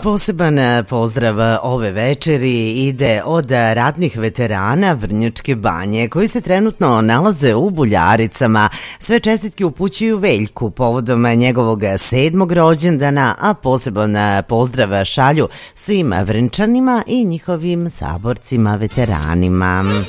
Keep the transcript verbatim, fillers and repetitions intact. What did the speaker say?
Poseban pozdrav ove večeri ide od ratnih veterana Vrnjačke Banje koji se trenutno nalaze u Buljaricama. Sve čestitke upućuju Veljku povodom njegovog sedmog rođendana, a poseban pozdrav šalju svim Vrnčanima i njihovim saborcima veteranima.